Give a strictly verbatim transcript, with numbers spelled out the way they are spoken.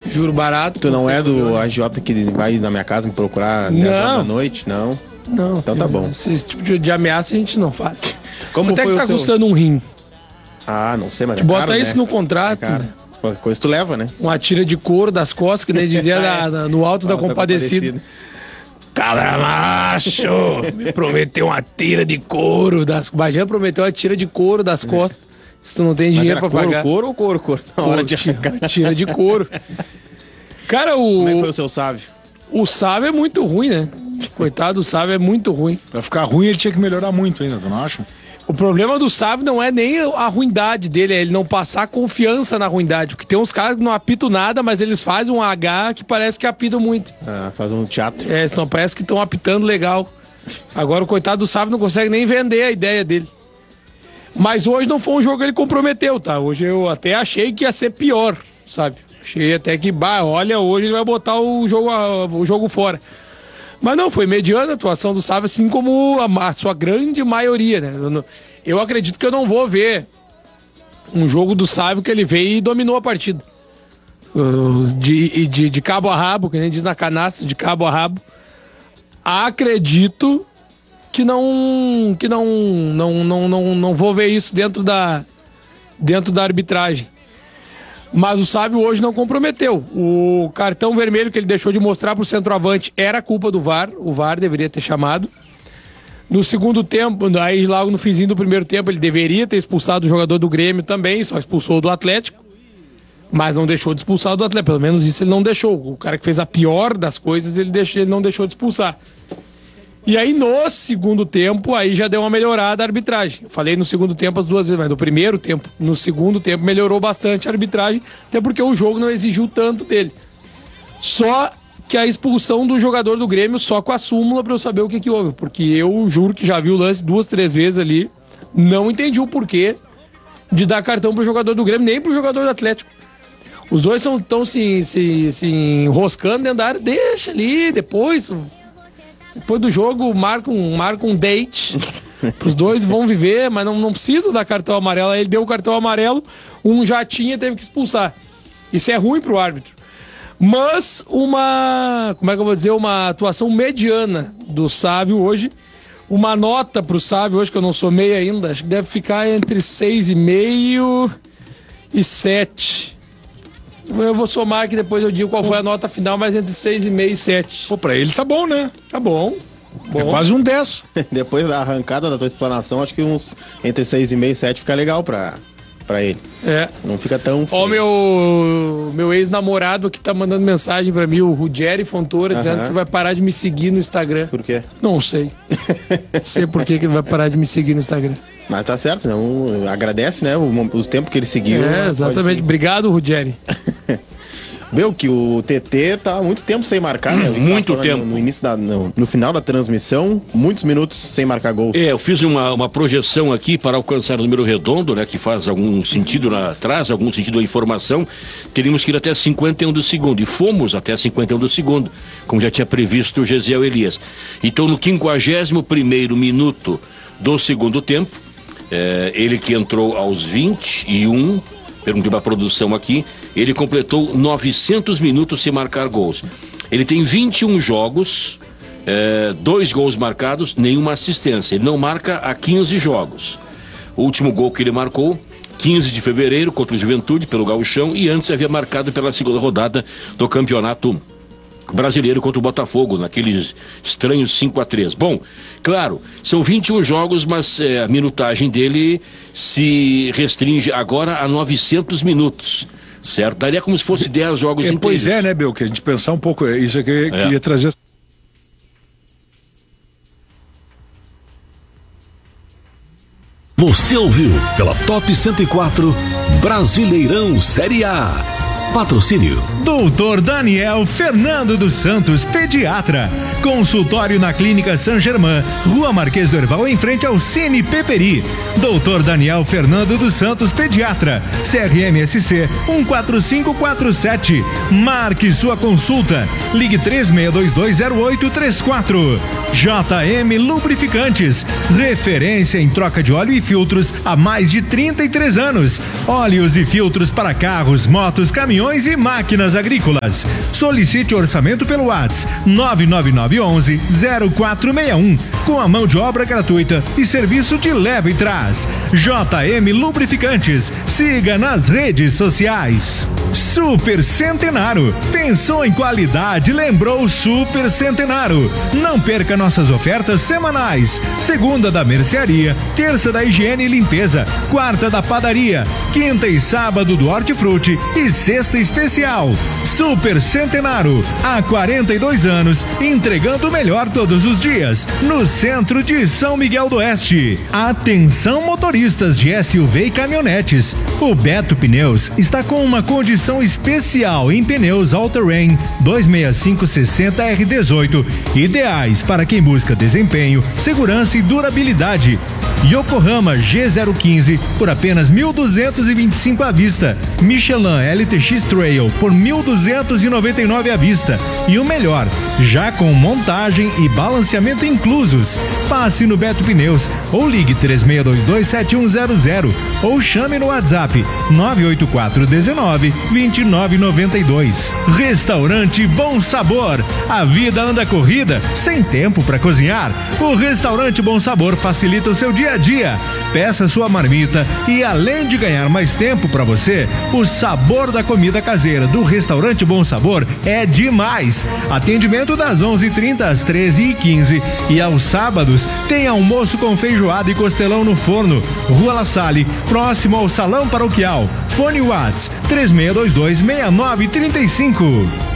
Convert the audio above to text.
Juro barato. Tu não é do agiota que vai na minha casa me procurar dez horas da noite? Não. Não. Então tá bom. Esse tipo de, de ameaça a gente não faz. Como Quanto é foi que tá o seu... custando um rim? Ah, não sei, mas é Bota caro, isso né? no contrato. É caro. Qualquer coisa tu leva, né? Uma tira de couro das costas, que nem dizia é. na, na, no alto da Compadecida. Cabra macho! Me prometeu uma tira de couro das... Imagina, prometeu uma tira de couro das costas. Se tu não tem dinheiro pra couro, pagar. Couro ou couro, couro? Na couro, hora de tira, tira de couro. Cara, o... Como é que foi o seu Sávio? O Sávio é muito ruim, né? Coitado, o Sávio é muito ruim. Pra ficar ruim, ele tinha que melhorar muito ainda, tu não acha? O problema do Sávio não é nem a ruindade dele, é ele não passar confiança na ruindade. Porque tem uns caras que não apitam nada, mas eles fazem um H que parece que apitam muito. Ah, faz um teatro. É, só parece que estão apitando legal. Agora o coitado do Sávio não consegue nem vender a ideia dele. Mas hoje não foi um jogo que ele comprometeu, tá? Hoje eu até achei que ia ser pior, sabe? Achei até que, bah, olha, hoje ele vai botar o jogo, o jogo fora. Mas não, foi mediana a atuação do Sávio, assim como a, a sua grande maioria, né? Eu, eu acredito que eu não vou ver um jogo do Sávio que ele veio e dominou a partida. De, de, de cabo a rabo, que nem diz na canastra, de cabo a rabo. Acredito que não que não não, não, não, não vou ver isso dentro da, dentro da arbitragem. Mas o Sávio hoje não comprometeu. O cartão vermelho que ele deixou de mostrar pro centroavante era culpa do V A R. O V A R deveria ter chamado. No segundo tempo, aí logo no finzinho do primeiro tempo, ele deveria ter expulsado o jogador do Grêmio também, só expulsou o do Atlético. Mas não deixou de expulsar o do Atlético. Pelo menos isso ele não deixou. O cara que fez a pior das coisas, ele, deixou, ele não deixou de expulsar. E aí no segundo tempo, aí já deu uma melhorada a arbitragem. Eu falei no segundo tempo as duas vezes, mas no primeiro tempo, no segundo tempo melhorou bastante a arbitragem, até porque o jogo não exigiu tanto dele. Só que a expulsão do jogador do Grêmio só com a súmula pra eu saber o que que houve, porque eu juro que já vi o lance duas, três vezes ali, não entendi o porquê de dar cartão pro jogador do Grêmio, nem pro jogador do Atlético. Os dois estão se, se, se enroscando dentro da área, deixa ali, depois... Depois do jogo, marca um, marca um date. Os dois vão viver, mas não, não precisa dar cartão amarelo. Aí ele deu o cartão amarelo, um já tinha, teve que expulsar. Isso é ruim pro árbitro. Mas uma, como é que eu vou dizer, uma atuação mediana do Sávio hoje. Uma nota pro Sávio hoje, que eu não somei ainda, acho que deve ficar entre seis vírgula cinco e sete. Eu vou somar aqui, depois eu digo qual foi a nota final, mas entre seis vírgula cinco e sete. Pô, pra ele tá bom, né? Tá bom. bom. É quase um dez. Depois da arrancada da tua explanação, acho que uns entre seis vírgula cinco e sete fica legal pra, pra ele. É. Não fica tão feio. Ó, meu, meu ex-namorado que tá mandando mensagem pra mim, o Ruggeri Fontoura, uh-huh. dizendo que vai parar de me seguir no Instagram. Por quê? Não sei. Não sei por que que ele vai parar de me seguir no Instagram. Mas tá certo, não? Agradece, né? O, o tempo que ele seguiu. É, exatamente. Obrigado, Ruggeri. Meu, que o T T tá há muito tempo sem marcar, né? Muito tempo. No, no início da, no, no final da transmissão, muitos minutos sem marcar gols. É, eu fiz uma, uma projeção aqui para alcançar o número redondo, né? Que faz algum sentido, lá, traz algum sentido a informação. Teríamos que ir até cinquenta e um do segundo. E fomos até cinquenta e um do segundo, como já tinha previsto o Gesiel Elias. Então, no quinquagésimo primeiro minuto do segundo tempo, é, ele que entrou aos vinte e um, perguntei para a produção aqui, ele completou novecentos minutos sem marcar gols. Ele tem vinte e um jogos, é, dois gols marcados, nenhuma assistência. Ele não marca há quinze jogos. O último gol que ele marcou, quinze de fevereiro, contra o Juventude, pelo Gauchão, e antes havia marcado pela segunda rodada do Campeonato Brasileiro contra o Botafogo, naqueles estranhos cinco a três. Bom, claro, são vinte e um jogos, mas é, a minutagem dele se restringe agora a novecentos minutos, certo? Daria como se fosse dez jogos é, inteiros. Pois é, né, Bel, que a gente pensar um pouco, isso aqui eu é. queria trazer. Você ouviu pela Top cento e quatro Brasileirão Série A. Patrocínio doutor Daniel Fernando dos Santos, pediatra. Consultório na Clínica San Germain, Rua Marquês do Herval, em frente ao Cine Peperi. doutor Daniel Fernando dos Santos, pediatra. C R M S C um quatro cinco quatro sete. Marque sua consulta. Ligue três seis dois dois zero oito três quatro. J M Lubrificantes, referência em troca de óleo e filtros há mais de trinta e três anos. Óleos e filtros para carros, motos, caminhões caminhões e máquinas agrícolas. Solicite orçamento pelo WhatsApp nove nove nove onze zero quatro seis um, com a mão de obra gratuita e serviço de leva e trás. J M Lubrificantes, siga nas redes sociais. Super Centenário, pensou em qualidade, lembrou Super Centenário. Não perca nossas ofertas semanais: segunda da mercearia, terça da higiene e limpeza, quarta da padaria, quinta e sábado do hortifruti e sexta especial. Super Centenário, há quarenta e dois anos, entregando o melhor todos os dias, no centro de São Miguel do Oeste. Atenção motoristas de S U V e caminhonetes, o Beto Pneus está com uma condição especial em pneus all-terrain dois seis cinco sessenta R dezoito, ideais para quem busca desempenho, segurança e durabilidade. Yokohama G zero quinze por apenas mil duzentos e vinte e cinco à vista. Michelin L T X Trail por mil duzentos e noventa e nove à vista. E o melhor, já com montagem e balanceamento inclusos. Passe no Beto Pneus ou ligue três seis dois dois sete um zero zero ou chame no WhatsApp nove oito quatro um nove dois nove nove dois. Restaurante Bom Sabor. A vida anda corrida, sem tempo para cozinhar. O Restaurante Bom Sabor facilita o seu dia a dia. Peça sua marmita e, além de ganhar mais tempo para você, o sabor da comida caseira do Restaurante Bom Sabor é demais. Atendimento das onze e trinta às treze e quinze e aos sábados tem almoço com feijoada e costelão no forno. Rua La Salle, próximo ao Salão Paroquial. Fone Whats três seis dois dois seis nove três cinco.